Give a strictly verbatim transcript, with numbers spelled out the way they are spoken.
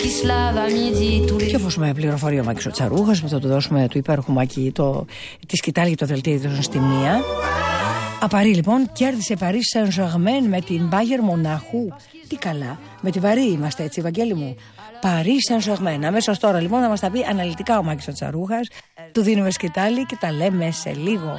Και όπως με πληροφορεί ο Μάκης ο Τσαρούχας, που θα του δώσουμε του υπέροχου Μάκη το, τη σκητάλη και το δελτίο ειδήσεων στη μία. Απαρί λοιπόν κέρδισε Παρί Σεν-Ζερμέν με την Μπάγερ Μονάχου. Τι καλά, με τη βαρύ είμαστε έτσι, Βαγγέλη μου. Παρί Σεν-Ζερμέν. Αμέσως τώρα λοιπόν θα μας τα πει αναλυτικά ο Μάκης ο Τσαρούχας. Του δίνουμε σκητάλη και τα λέμε σε λίγο.